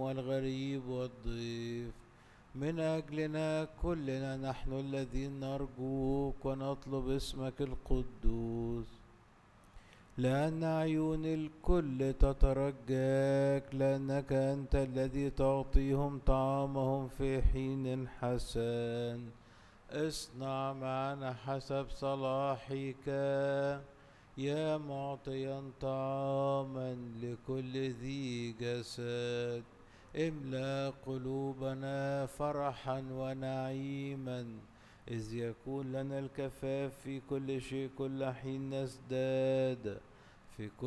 والغريب والضيف، من أجلنا كلنا نحن الذين نرجوك ونطلب اسمك القدوس، لأن عيون الكل تترجاك، لأنك أنت الذي تعطيهم طعامهم في حين حسن. اصنع معنا حسب صلاحك يا معطيا طعاما لكل ذي جسد، املأ قلوبنا فرحا ونعيما، إذ يكون لنا الكفاف في كل شيء كل حين نزداد في كل